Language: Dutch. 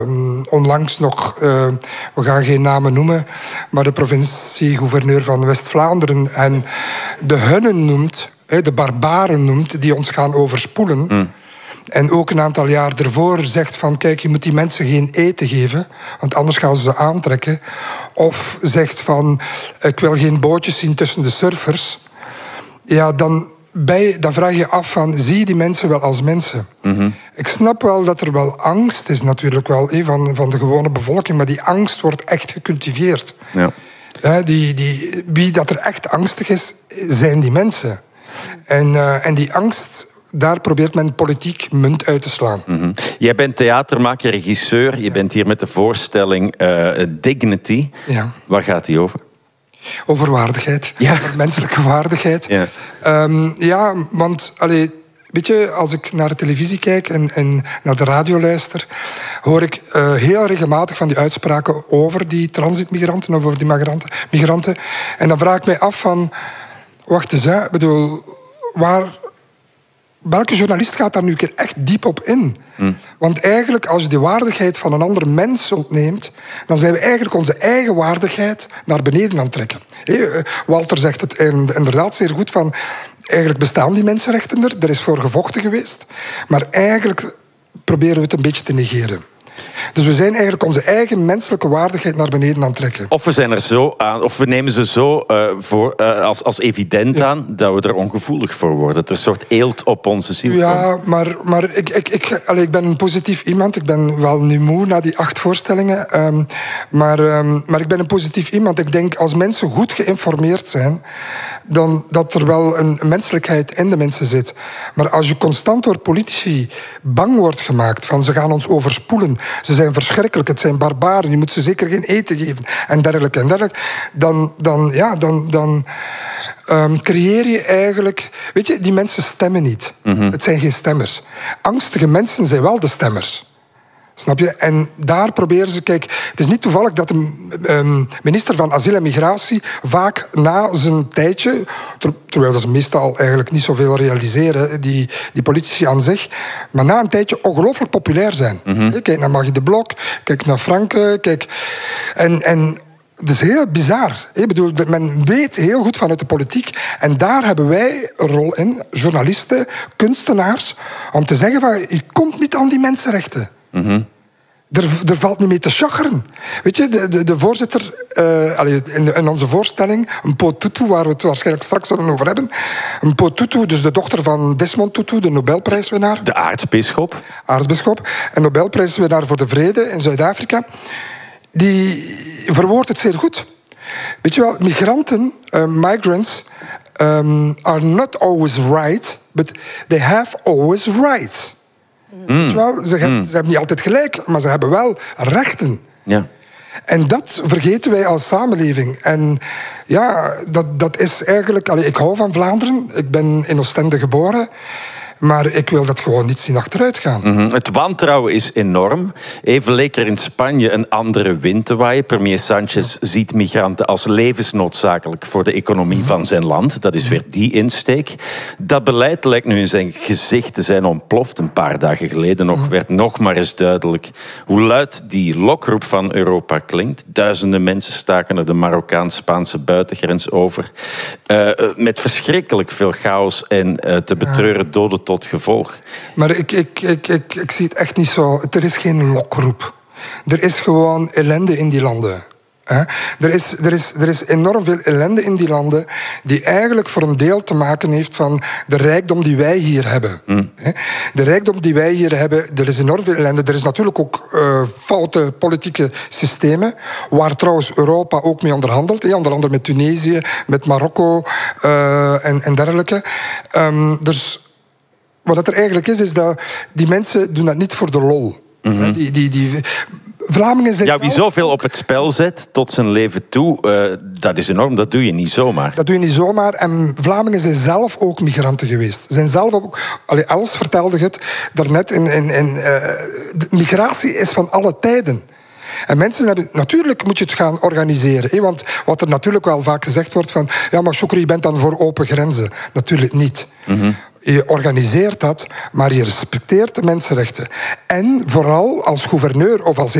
Onlangs nog, we gaan geen namen noemen, maar de provincie-gouverneur van West-Vlaanderen en de hunnen noemt, de barbaren noemt, die ons gaan overspoelen. En ook een aantal jaar ervoor zegt van, kijk, je moet die mensen geen eten geven, want anders gaan ze aantrekken. Of zegt van, ik wil geen bootjes zien tussen de surfers. Ja, dan vraag je af van, zie je die mensen wel als mensen? Ik snap wel dat er wel angst is natuurlijk wel van de gewone bevolking, maar die angst wordt echt gecultiveerd. Ja. Wie dat er echt angstig is, zijn die mensen. En die angst, daar probeert men politiek munt uit te slaan. Jij bent theatermaker, regisseur. Je bent hier met de voorstelling Dignity. Ja. Waar gaat die over? Over waardigheid. Ja. Over menselijke waardigheid. Ja, want weet je, als ik naar de televisie kijk en naar de radio luister, hoor ik heel regelmatig van die uitspraken over die transitmigranten of over die migranten. En dan vraag ik mij af van, wacht eens, ik bedoel, welke journalist gaat daar nu een keer echt diep op in? Want eigenlijk, als je de waardigheid van een ander mens ontneemt, dan zijn we eigenlijk onze eigen waardigheid naar beneden aan het trekken. Walter zegt het inderdaad zeer goed van, eigenlijk bestaan die mensenrechten er is voor gevochten geweest, maar eigenlijk proberen we het een beetje te negeren. Dus we zijn eigenlijk onze eigen menselijke waardigheid naar beneden aan het trekken. Of we zijn er zo aan, of we nemen ze zo als evident aan dat we er ongevoelig voor worden. Dat er een soort eelt op onze ziel komt. Ja, maar ik ben een positief iemand. Ik ben wel nu moe na die 8 voorstellingen. Maar ik ben een positief iemand. Ik denk, als mensen goed geïnformeerd zijn, dan dat er wel een menselijkheid in de mensen zit. Maar als je constant door politici bang wordt gemaakt van, ze gaan ons overspoelen, ze zijn verschrikkelijk, het zijn barbaren, je moet ze zeker geen eten geven, en dergelijke, dan creëer je eigenlijk, weet je, die mensen stemmen niet. Het zijn geen stemmers. Angstige mensen zijn wel de stemmers. Snap je? En daar proberen ze... Kijk, het is niet toevallig dat de minister van Asiel en Migratie vaak na zijn tijdje, terwijl ze meestal eigenlijk niet zoveel realiseren, die politici aan zich, maar na een tijdje ongelooflijk populair zijn. Kijk naar Magie de Blok, kijk naar Franke, kijk... En het is heel bizar. Ik bedoel, men weet heel goed vanuit de politiek. En daar hebben wij een rol in, journalisten, kunstenaars, om te zeggen van, je komt niet aan die mensenrechten. Er valt niet mee te chacheren. Weet je, de voorzitter in onze voorstelling, Mpho Tutu, waar we het waarschijnlijk straks zullen over hebben. Mpho Tutu, dus de dochter van Desmond Tutu, de Nobelprijswinnaar. De aartsbisschop. Aartsbisschop. En Nobelprijswinnaar voor de vrede in Zuid-Afrika. Die verwoordt het zeer goed. Weet je wel, migranten, migrants, are not always right, but they have always rights. Ze hebben niet altijd gelijk, maar ze hebben wel rechten. Ja. En dat vergeten wij als samenleving. En ja, dat is eigenlijk... ik hou van Vlaanderen. Ik ben in Oostende geboren. Maar ik wil dat gewoon niet zien achteruit gaan. Het wantrouwen is enorm. Even leek er in Spanje een andere wind te waaien. Premier Sanchez ziet migranten als levensnoodzakelijk voor de economie van zijn land. Dat is weer die insteek. Dat beleid lijkt nu in zijn gezicht te zijn ontploft. Een paar dagen geleden werd nog maar eens duidelijk hoe luid die lokroep van Europa klinkt. Duizenden mensen staken er de Marokkaans-Spaanse buitengrens over. Met verschrikkelijk veel chaos en te betreuren doden tot gevolg. Maar ik zie het echt niet zo. Er is geen lokroep. Er is gewoon ellende in die landen. Er is enorm veel ellende in die landen die eigenlijk voor een deel te maken heeft van de rijkdom die wij hier hebben. De rijkdom die wij hier hebben, er is enorm veel ellende. Er is natuurlijk ook foute politieke systemen, waar trouwens Europa ook mee onderhandelt. Onder andere met Tunesië, met Marokko en dergelijke. Dus wat er eigenlijk is dat die mensen doen dat niet voor de lol. Vlamingen zijn wie zoveel op het spel zet tot zijn leven toe, dat is enorm, dat doe je niet zomaar. Dat doe je niet zomaar. En Vlamingen zijn zelf ook migranten geweest. Zijn zelf ook, Els vertelde het daarnet, de migratie is van alle tijden. En mensen hebben... Natuurlijk moet je het gaan organiseren. Want wat er natuurlijk wel vaak gezegd wordt van... Ja, maar Chokri, je bent dan voor open grenzen. Natuurlijk niet. Je organiseert dat, maar je respecteert de mensenrechten. En vooral als gouverneur of als